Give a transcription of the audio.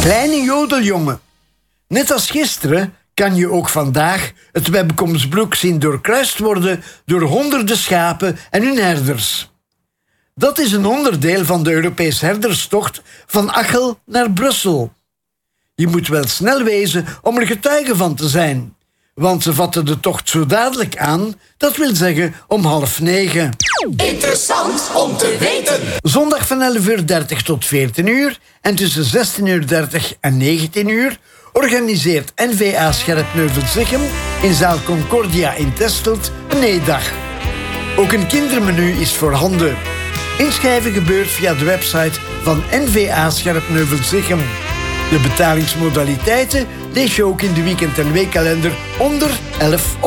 Kleine jodeljongen. Net als gisteren kan je ook vandaag het Webkomsbroek zien doorkruist worden door honderden schapen en hun herders. Dat is een onderdeel van de Europese herderstocht van Achel naar Brussel. Je moet wel snel wezen om er getuige van te zijn, want ze vatten de tocht zo dadelijk aan, dat wil zeggen om 20:30. Interessant om te weten. Zondag van 11:30 tot 14:00 en tussen 16:30 en 19:00 organiseert NVA Scherpneuvel-Zichem in zaal Concordia in Testelt een eetdag. Ook een kindermenu is voorhanden. Inschrijven gebeurt via de website van NVA Scherpneuvel-Zichem. De betalingsmodaliteiten lees je ook in de weekend- en weekkalender onder 11